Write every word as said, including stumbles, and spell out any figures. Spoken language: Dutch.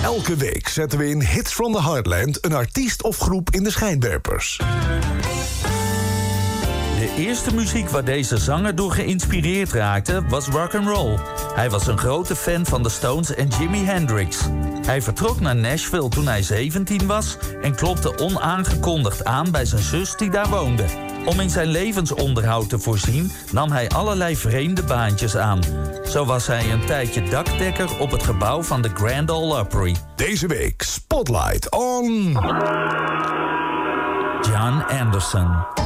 Elke week zetten we in Hits from the Heartland een artiest of groep in de schijnwerpers. De eerste muziek waar deze zanger door geïnspireerd raakte was rock'n'roll. Hij was een grote fan van de Stones en Jimi Hendrix. Hij vertrok naar Nashville toen hij zeventien was en klopte onaangekondigd aan bij zijn zus die daar woonde. Om in zijn levensonderhoud te voorzien nam hij allerlei vreemde baantjes aan. Zo was hij een tijdje dakdekker op het gebouw van de Grand Ole Opry. Deze week Spotlight on... John Anderson.